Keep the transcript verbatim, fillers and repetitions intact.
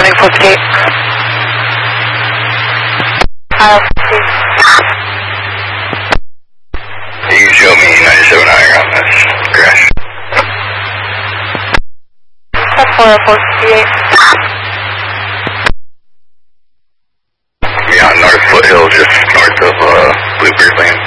nine fifty-eight. Aisle fifty. You can show me ninety-seven higher on this crash. That's four oh four fifty-eight. Yeah, North Foothill, just north of uh, Bluebird Lane.